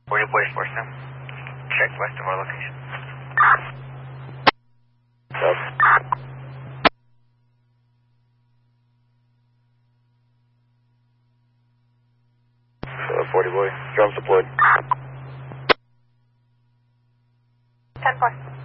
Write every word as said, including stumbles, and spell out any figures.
forty boys, force them. Check west of our location. Yep. Uh, forty boy, drums deployed. ten four.